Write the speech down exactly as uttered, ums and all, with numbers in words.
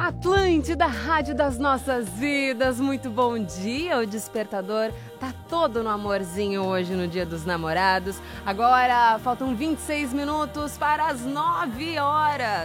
Atlântida, rádio das nossas vidas, muito bom dia. O despertador tá todo no amorzinho hoje, no Dia dos Namorados. Agora faltam vinte e seis minutos para as nove horas.